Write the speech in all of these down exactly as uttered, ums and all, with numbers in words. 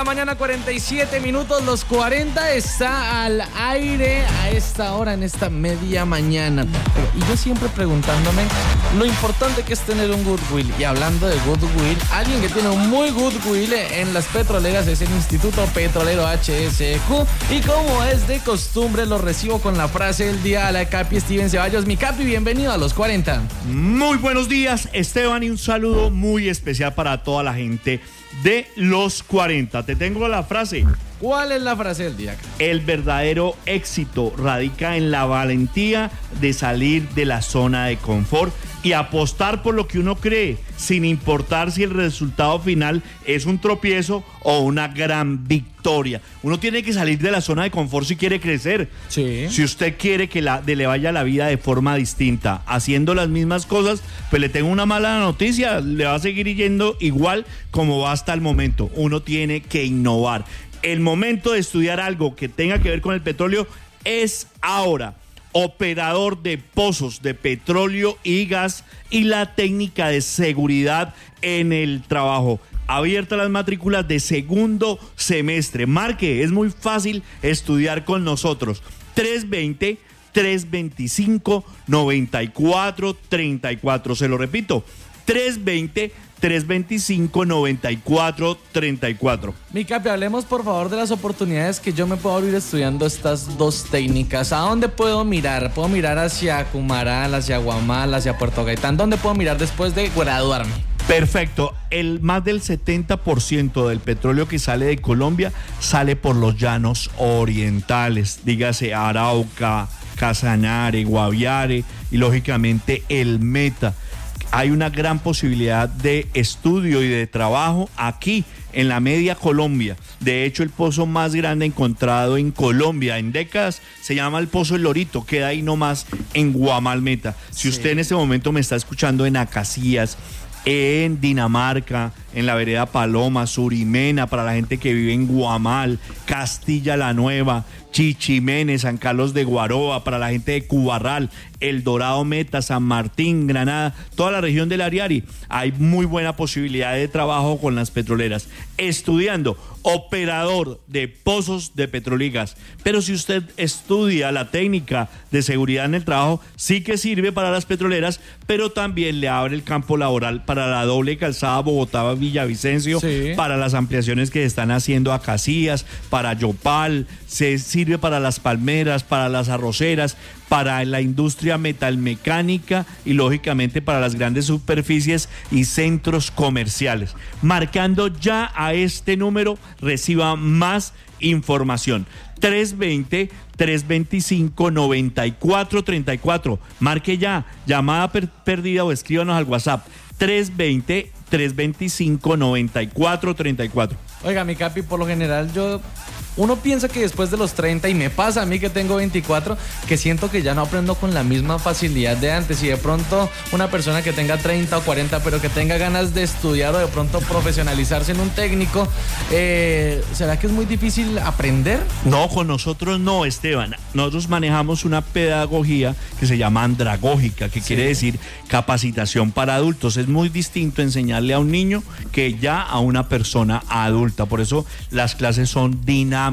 mañana, cuarenta y siete minutos, los cuarenta está al aire a esta hora, en esta media mañana. Y yo siempre preguntándome lo importante que es tener un goodwill. Y hablando de goodwill, alguien que tiene un muy goodwill en las petroleras es el Instituto Petrolero H S Q. Y como es de costumbre, lo recibo con la frase del día a la Capi Steven Ceballos. Mi Capi, bienvenido a los cuarenta. Muy buenos días, Esteban, y un saludo muy especial para toda la gente de los cuarenta. Te tengo la frase. ¿Cuál es la frase del día? El verdadero éxito radica en la valentía de salir de la zona de confort y apostar por lo que uno cree, sin importar si el resultado final es un tropiezo o una gran victoria. Uno tiene que salir de la zona de confort si quiere crecer. Sí. Si usted quiere que la, de le vaya la vida de forma distinta, haciendo las mismas cosas, pues le tengo una mala noticia, le va a seguir yendo igual como va hasta el momento. Uno tiene que innovar. El momento de estudiar algo que tenga que ver con el petróleo es ahora. Operador de pozos de petróleo y gas y la técnica de seguridad en el trabajo. Abiertas las matrículas de segundo semestre. Marque, es muy fácil estudiar con nosotros. tres veinte, tres veinticinco, noventa y cuatro treinta y cuatro. Se lo repito, tres veinte, tres veinticinco, noventa y cuatro treinta y cuatro. Mi Capi, hablemos por favor de las oportunidades que yo me puedo abrir estudiando estas dos técnicas. ¿A dónde puedo mirar? ¿Puedo mirar hacia Cumaral, hacia Guamal, hacia Puerto Gaitán? ¿Dónde puedo mirar después de graduarme? Perfecto. El más del setenta por ciento del petróleo que sale de Colombia sale por los llanos orientales. Dígase Arauca, Casanare, Guaviare y lógicamente el Meta. Hay una gran posibilidad de estudio y de trabajo aquí en la media Colombia. De hecho, el pozo más grande encontrado en Colombia en décadas se llama el Pozo El Lorito, queda ahí nomás en Guamal Meta. Si Sí. usted en este momento me está escuchando en Acacías, en Dinamarca, en la vereda Paloma, Surimena, para la gente que vive en Guamal, Castilla la Nueva, Chichimene, San Carlos de Guaroa, para la gente de Cubarral, El Dorado Meta, San Martín, Granada, toda la región del Ariari. Hay muy buena posibilidad de trabajo con las petroleras. Estudiando operador de pozos de petroligas. Pero si usted estudia la técnica de seguridad en el trabajo, sí que sirve para las petroleras, pero también le abre el campo laboral para la doble calzada Bogotá-Villavicencio, Sí. para las ampliaciones que están haciendo a Casillas, para Yopal, se sirve para las palmeras, para las arroceras, para la industria metalmecánica y lógicamente para las grandes superficies y centros comerciales. Marcando ya a este número, reciba más información. tres veinte, tres veinticinco, noventa y cuatro treinta y cuatro. Marque ya, llamada per- perdida o escríbanos al WhatsApp. tres veinte, tres veinticinco, noventa y cuatro treinta y cuatro. Oiga, mi Capi, por lo general yo... Uno piensa que después de los treinta, y me pasa a mí que tengo veinticuatro, que siento que ya no aprendo con la misma facilidad de antes. Y de pronto una persona que tenga treinta o cuarenta, pero que tenga ganas de estudiar o de pronto profesionalizarse en un técnico, eh, ¿será que es muy difícil aprender? No, con nosotros no, Esteban. Nosotros manejamos una pedagogía que se llama andragógica, que Sí. quiere decir capacitación para adultos. Es muy distinto enseñarle a un niño que ya a una persona adulta. Por eso las clases son dinámicas,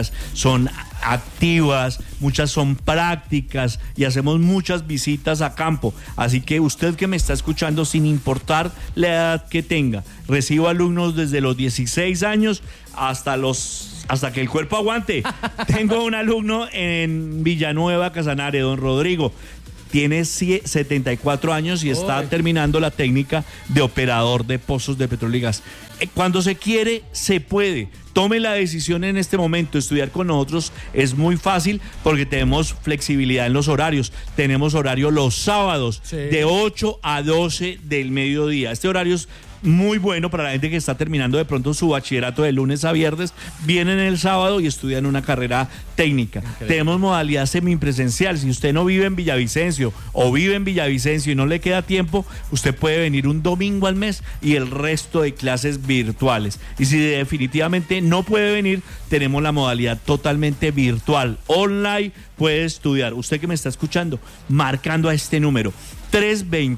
son activas, muchas son prácticas y hacemos muchas visitas a campo. Así que usted que me está escuchando, sin importar la edad que tenga, recibo alumnos desde los dieciséis años hasta los hasta que el cuerpo aguante. Tengo un alumno en Villanueva, Casanare, don Rodrigo. Tiene setenta y cuatro años y está Uy. terminando la técnica de operador de pozos de petróleo y gas. Cuando se quiere, se puede. Tome la decisión en este momento. Estudiar con nosotros es muy fácil porque tenemos flexibilidad en los horarios. Tenemos horario los sábados, Sí. de ocho a doce del mediodía. Este horario es muy bueno para la gente que está terminando de pronto su bachillerato de lunes a viernes, vienen el sábado y estudian una carrera técnica. Increíble. Tenemos modalidad semipresencial. Si usted no vive en Villavicencio o vive en Villavicencio y no le queda tiempo, usted puede venir un domingo al mes y el resto de clases virtuales. Y si definitivamente no puede venir, tenemos la modalidad totalmente virtual, online, puede estudiar. Usted que me está escuchando, marcando a este número tres veinte,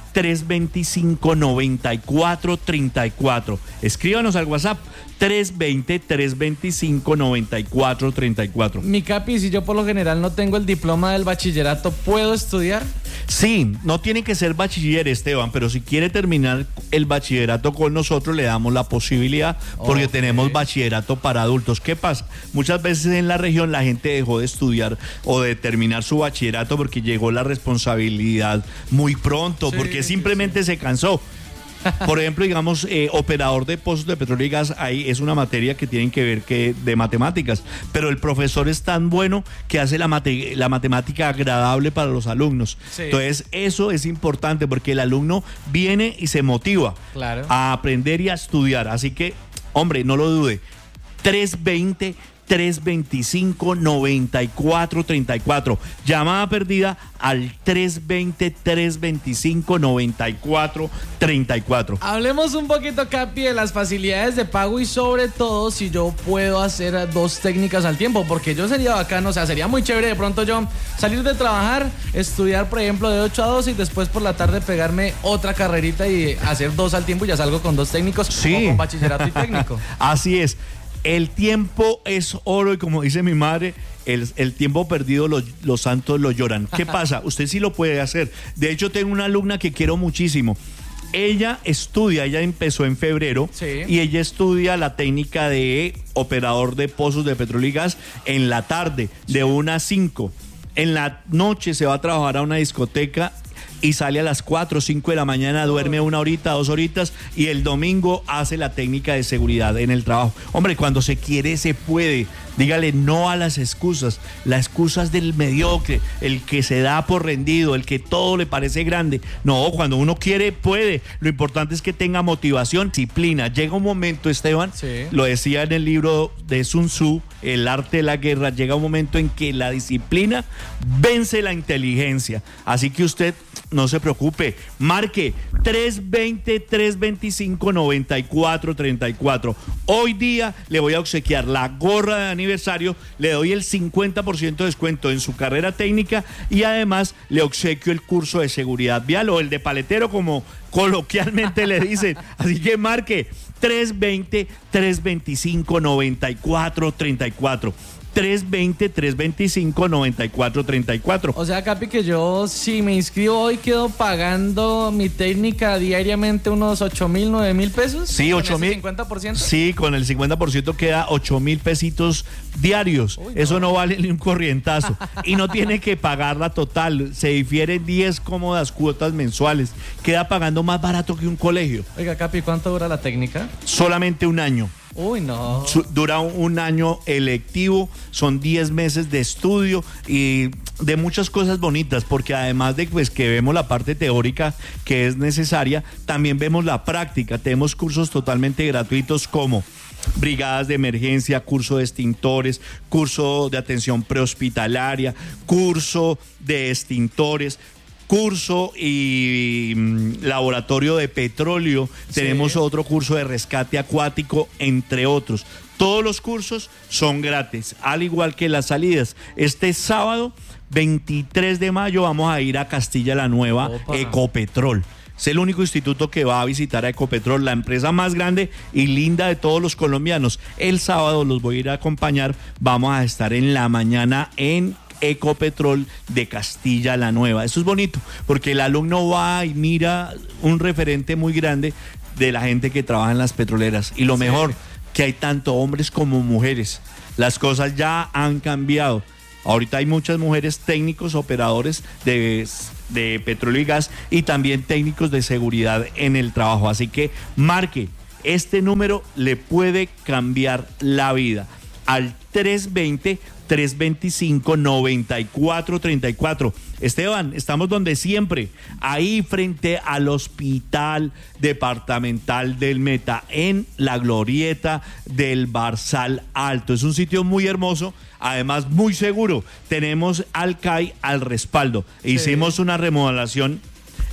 tres veinticinco, noventa y cuatro treinta y cuatro. Escríbanos al WhatsApp tres veinte, tres veinticinco, noventa y cuatro treinta y cuatro. Mi Capi, si yo por lo general no tengo el diploma del bachillerato, ¿puedo estudiar? Sí, no tiene que ser bachiller, Esteban, pero si quiere terminar el bachillerato con nosotros, le damos la posibilidad, porque okay. tenemos bachillerato para adultos. ¿Qué pasa? Muchas veces en la región la gente dejó de estudiar o de terminar su bachillerato porque llegó la responsabilidad muy pronto, sí, porque simplemente sí, sí. se cansó. Por ejemplo, digamos, eh, operador de pozos de petróleo y gas, ahí es una materia que tienen que ver que de matemáticas, pero el profesor es tan bueno que hace la, mate, la matemática agradable para los alumnos. Sí. Entonces, eso es importante porque el alumno viene y se motiva claro. a aprender y a estudiar. Así que, hombre, no lo dude. tres veinte, tres veinticinco, noventa y cuatro treinta y cuatro. Llamada perdida al tres veinte, tres veinticinco, noventa y cuatro treinta y cuatro. Hablemos un poquito, Capi, de las facilidades de pago y sobre todo si yo puedo hacer dos técnicas al tiempo, porque yo sería bacano, o sea, sería muy chévere de pronto yo salir de trabajar, estudiar, por ejemplo, de ocho a doce y después por la tarde pegarme otra carrerita y hacer dos al tiempo y ya salgo con dos técnicos, sí. o con bachillerato y técnico. Así es. El tiempo es oro y como dice mi madre, el, el tiempo perdido los, los santos lo lloran. ¿Qué pasa? Usted sí lo puede hacer. De hecho, tengo una alumna que quiero muchísimo. Ella estudia, ella empezó en febrero sí. y ella estudia la técnica de operador de pozos de petróleo y gas en la tarde, sí. de una a cinco. En la noche se va a trabajar a una discoteca y sale a las cuatro o cinco de la mañana, duerme una horita, dos horitas y el domingo hace la técnica de seguridad en el trabajo. Hombre, cuando se quiere se puede. Dígale no a las excusas. Las excusas del mediocre, el que se da por rendido, el que todo le parece grande. No, cuando uno quiere, puede. Lo importante es que tenga motivación, disciplina. Llega un momento, Esteban, sí. lo decía en el libro de Sun Tzu, El arte de la guerra, llega un momento en que la disciplina vence la inteligencia. Así que usted no se preocupe, marque tres veinte, tres veinticinco, noventa y cuatro treinta y cuatro. Hoy día le voy a obsequiar la gorra de aniversario, le doy el cincuenta por ciento de descuento en su carrera técnica y además le obsequio el curso de seguridad vial o el de paletero como coloquialmente le dicen. Así que marque tres veinte, tres veinticinco, noventa y cuatro treinta y cuatro. tres veinte, tres veinticinco, noventa y cuatro treinta y cuatro. O sea, Capi, que yo si me inscribo hoy quedo pagando mi técnica diariamente unos ocho mil, nueve mil pesos. Sí, ocho mil. cincuenta por ciento. Sí, con el cincuenta por ciento queda ocho mil pesitos diarios. Uy, no. Eso no vale ni un corrientazo. Y no tiene que pagarla total. Se difieren diez cómodas cuotas mensuales. Queda pagando más barato que un colegio. Oiga, Capi, ¿cuánto dura la técnica? Solamente un año. Uy, no. Dura un año electivo, son diez meses de estudio y de muchas cosas bonitas, porque además de pues, que vemos la parte teórica que es necesaria, también vemos la práctica. Tenemos cursos totalmente gratuitos como brigadas de emergencia, curso de extintores, curso de atención prehospitalaria, curso de extintores, curso y mm, laboratorio de petróleo, sí. tenemos otro curso de rescate acuático, entre otros. Todos los cursos son gratis, al igual que las salidas. Este sábado, veintitrés de mayo, vamos a ir a Castilla la Nueva, Opa. Ecopetrol. Es el único instituto que va a visitar a Ecopetrol, la empresa más grande y linda de todos los colombianos. El sábado los voy a ir a acompañar, vamos a estar en la mañana en Ecopetrol de Castilla la Nueva. Eso es bonito, porque el alumno va y mira un referente muy grande de la gente que trabaja en las petroleras. Y lo sí. mejor, que hay tanto hombres como mujeres. Las cosas ya han cambiado. Ahorita hay muchas mujeres técnicos, operadores de, de petróleo y gas y también técnicos de seguridad en el trabajo. Así que marque, este número le puede cambiar la vida. Al tres veinte, tres veinticinco, noventa y cuatro treinta y cuatro. Esteban, estamos donde siempre, ahí frente al Hospital Departamental del Meta, en la glorieta del Barzal Alto. Es un sitio muy hermoso, además muy seguro. Tenemos al C A I al respaldo. Sí. Hicimos una remodelación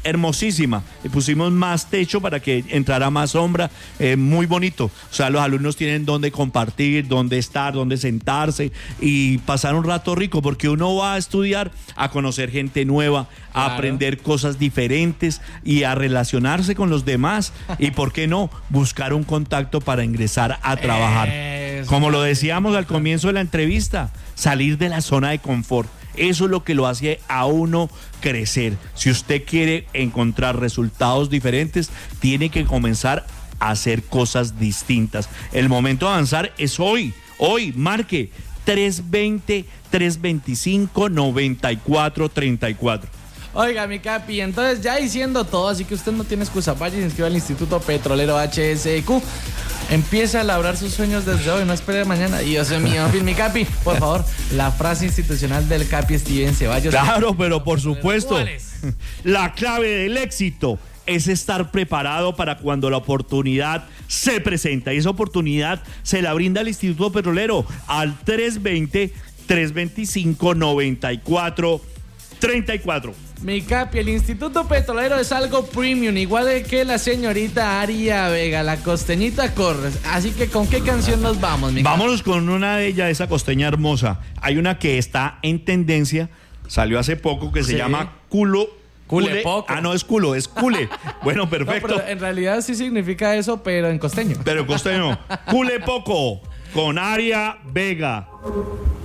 hermosísima. Le pusimos más techo para que entrara más sombra, eh, muy bonito. O sea, los alumnos tienen donde compartir, donde estar, donde sentarse y pasar un rato rico, porque uno va a estudiar, a conocer gente nueva, a claro. aprender cosas diferentes y a relacionarse con los demás. Y por qué no, buscar un contacto para ingresar a trabajar. Eso. Como lo decíamos al comienzo de la entrevista, salir de la zona de confort. Eso es lo que lo hace a uno crecer. Si usted quiere encontrar resultados diferentes, tiene que comenzar a hacer cosas distintas. El momento de avanzar es hoy. Hoy, marque tres veinte, tres veinticinco, noventa y cuatro treinta y cuatro. Oiga, mi capi, entonces ya diciendo todo, así que usted no tiene excusa, vaya y se inscriba al Instituto Petrolero H S E Q. Empiece a labrar sus sueños desde hoy, no espere mañana. Dios mío, en fin, mi capi, por favor, la frase institucional del capi Steven Ceballos. Claro, pero por supuesto, ¿cuál es? La clave del éxito es estar preparado para cuando la oportunidad se presenta. Y esa oportunidad se la brinda el Instituto Petrolero al tres veinte, tres veinticinco, noventa y cuatro treinta y cuatro. Mi capi, el Instituto Petrolero es algo premium, igual de que la señorita Aria Vega, la costeñita Corres. Así que, ¿con qué canción nos vamos, mi Vámonos capi? Con una de ellas, esa costeña hermosa. Hay una que está en tendencia, salió hace poco, que se sí. llama Culo. Cule, cule. poco. Ah, no es culo, es cule. Bueno, perfecto. No, pero en realidad sí significa eso, pero en costeño. Pero en costeño. Cule poco, con Aria Vega.